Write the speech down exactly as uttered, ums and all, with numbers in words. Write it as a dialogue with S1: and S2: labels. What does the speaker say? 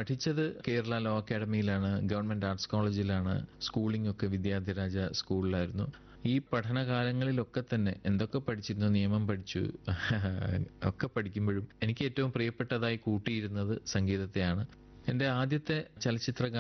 S1: പഠിച്ചത് Kerala law അക്കാഡമിയിലാണ്, government arts കോളേജിലാണ്. Schooling ഒക്കെ വിദ്യാധിരാജ സ്കൂളിലായിരുന്നു. ഈ പഠനകാലങ്ങളിലൊക്കെ തന്നെ എന്തൊക്കെ പഠിച്ചിരുന്നു, നിയമം പഠിച്ചു, ഒക്കെ പഠിക്കുമ്പോഴും എനിക്ക് ഏറ്റവും പ്രിയപ്പെട്ടതായി കൂട്ടിയിരുന്നത് സംഗീതത്തെയാണ്. എൻ്റെ ആദ്യത്തെ ചലച്ചിത്ര